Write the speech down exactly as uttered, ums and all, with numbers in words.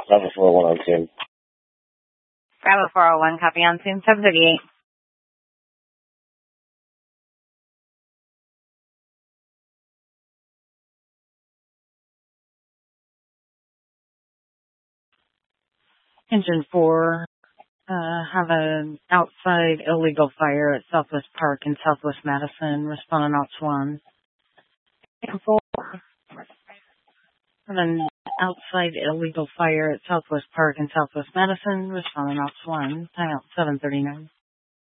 Bravo four oh one on scene. Bravo four oh one, copy on scene, seven thirty-eight. Engine four, uh, have an outside illegal fire at Southwest Park in Southwest Madison, responding ops one. Engine four, have an outside illegal fire at Southwest Park in Southwest Madison, responding ops one, timeout seven thirty-nine.